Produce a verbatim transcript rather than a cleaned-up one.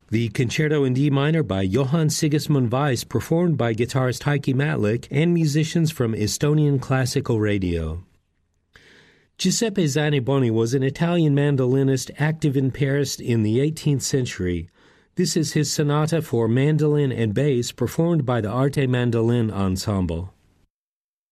The Concerto in D minor by Johann Sigismund Weiss, performed by guitarist Heikki Matlik and musicians from Estonian Classical Radio. Giuseppe Zaniboni was an Italian mandolinist active in Paris in the eighteenth century. This is his sonata for mandolin and bass, performed by the Arte Mandolin Ensemble.